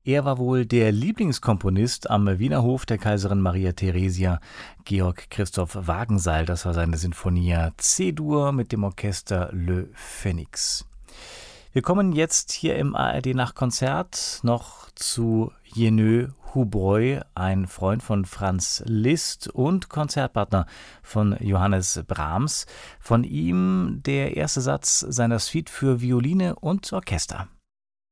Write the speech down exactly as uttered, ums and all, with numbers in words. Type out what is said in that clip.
Er war wohl der Lieblingskomponist am Wiener Hof der Kaiserin Maria Theresia, Georg Christoph Wagenseil. Das war seine Sinfonia C-Dur mit dem Orchester Le Phénix. Wir kommen jetzt hier im A R D Nachtkonzert noch zu Jenő Hubroy, ein Freund von Franz Liszt und Konzertpartner von Johannes Brahms. Von ihm der erste Satz seiner Suite für Violine und Orchester.